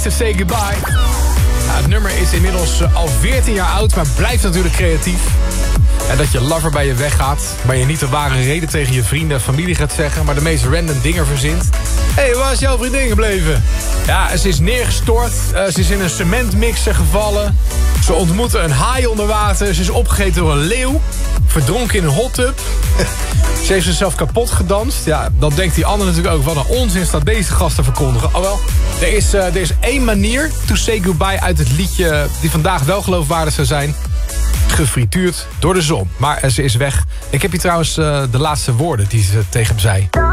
To Say Goodbye. Nou, het nummer is inmiddels al 14 jaar oud, maar blijft natuurlijk creatief. En dat je lover bij je weggaat, maar je niet de ware reden tegen je vrienden en familie gaat zeggen, maar de meest random dingen verzint. Hé, waar is jouw vriendin gebleven? Ja, ze is neergestort, ze is in een cementmixer gevallen. Ze ontmoette een haai onder water, ze is opgegeten door een leeuw. Verdronken in een hot tub. Ze heeft zichzelf kapot gedanst. Ja, dan denkt die ander natuurlijk ook, wat een onzin staat deze gast te verkondigen. Oh wel, er is één manier to say goodbye uit het liedje die vandaag wel geloofwaardig zou zijn. Gefrituurd door de zon. Maar ze is weg. Ik heb hier trouwens de laatste woorden die ze tegen hem zei.